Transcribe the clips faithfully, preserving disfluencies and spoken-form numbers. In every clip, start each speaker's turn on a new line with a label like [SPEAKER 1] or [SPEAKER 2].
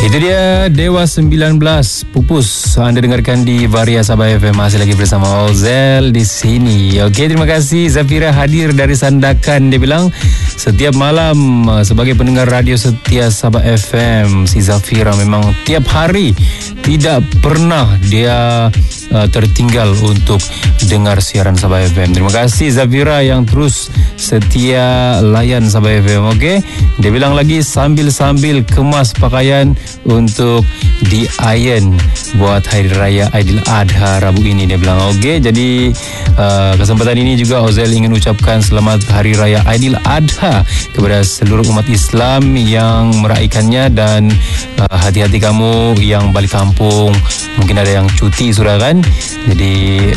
[SPEAKER 1] Itu dia Dewa sembilan belas Pupus. Anda dengarkan di Varia Sabah F M. Masih lagi bersama Ozel di sini. Okey, terima kasih Zafira hadir dari Sandakan. Dia bilang setiap malam sebagai pendengar radio setia Sabah F M, si Zafira memang tiap hari tidak pernah dia uh, tertinggal untuk dengar siaran Sabah F M. Terima kasih Zafira yang terus setia layan Sabah F M. Okey, dia bilang lagi sambil-sambil kemas pakaian untuk di iron buat hari raya Aidil Adha Rabu ini. Dia bilang okey, jadi uh, kesempatan ini juga Ozel ingin ucapkan selamat hari raya Aidil Adha kepada seluruh umat Islam yang meraihkannya. Dan uh, hati-hati kamu yang balik kampung, mungkin ada yang cuti sudah kan, jadi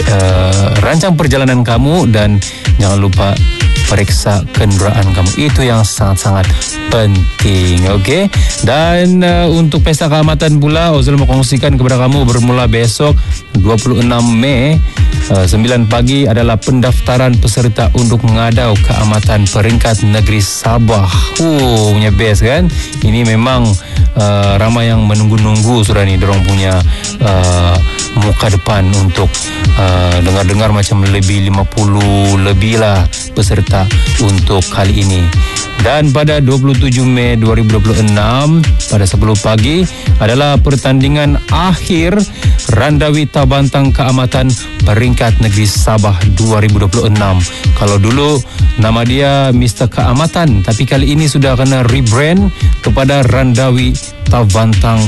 [SPEAKER 1] uh, rancang perjalanan kamu dan jangan lupa periksa kenderaan kamu, itu yang sangat-sangat penting. Okey, dan uh, untuk pesta keamatan pula Ozel mau kongsikan kepada kamu bermula besok dua puluh enam Mei uh, sembilan pagi adalah pendaftaran peserta untuk mengadau keamatan peringkat negeri Sabah. Uh, punya best kan? Ini memang uh, ramai yang menunggu-nunggu sudah ni dorong punya uh, muka depan untuk uh, dengar-dengar macam lebih lima puluh lebih lah peserta untuk kali ini. Dan pada dua puluh tujuh Mei dua ribu dua puluh enam pada sepuluh pagi adalah pertandingan akhir Randawi Tabantang Keamatan Peringkat Negeri Sabah dua ribu dua puluh enam. Kalau dulu nama dia Mister Keamatan, tapi kali ini sudah kena rebrand kepada Randawi Tabantang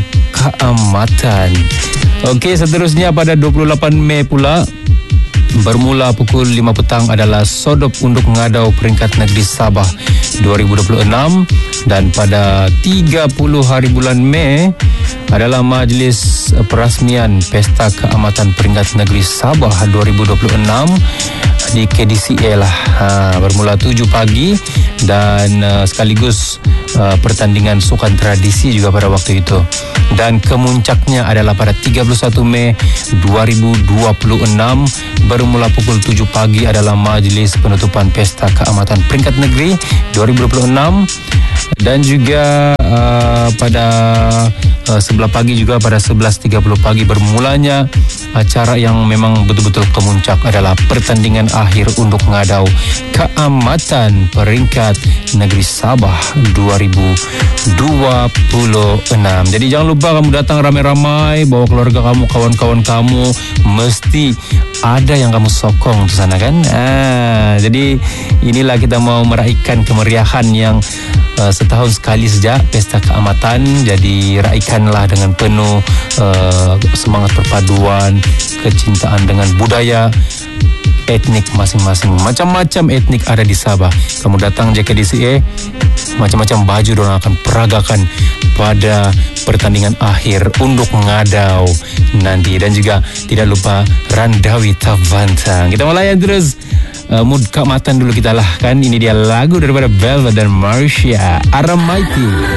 [SPEAKER 1] Keamatan. Okey, seterusnya pada dua puluh lapan Mei pula bermula pukul lima petang adalah sodop untuk mengadau peringkat negeri Sabah dua ribu dua puluh enam. Dan pada tiga puluh hari bulan Mei adalah majlis perasmian Pesta Keamatan Peringkat Negeri Sabah dua ribu dua puluh enam di K D C A lah. Ha, bermula tujuh pagi dan uh, sekaligus uh, pertandingan sukan tradisi juga pada waktu itu. Dan kemuncaknya adalah pada tiga puluh satu Mei dua ribu dua puluh enam bermula pukul tujuh pagi adalah majlis penutupan Pesta Keamatan Peringkat Negeri dua ribu dua puluh enam. Dan juga uh, pada uh, sebelah pagi juga pada sebelas tiga puluh pagi bermulanya acara yang memang betul-betul kemuncak adalah pertandingan akhir untuk mengadau Keamatan Peringkat Negeri Sabah dua ribu dua puluh enam. Jadi jangan lupa kamu datang ramai-ramai, bawa keluarga kamu, kawan-kawan kamu, mesti ada yang kamu sokong di sana kan. Ah, jadi inilah kita mau meraihkan kemeriahan yang uh, setahun sekali sejak Pesta Keamatan. Jadi raikanlah dengan penuh uh, semangat perpaduan, kecintaan dengan budaya etnik masing-masing. Macam-macam etnik ada di Sabah. Kamu datang J K D C A, macam-macam baju dorang akan peragakan pada pertandingan akhir untuk mengadau nanti. Dan juga tidak lupa Randawi Tabantang. Kita melayan terus uh, mood keamatan dulu kita lah kan. Ini dia lagu daripada Velvet dan Marsha, Aramaiti.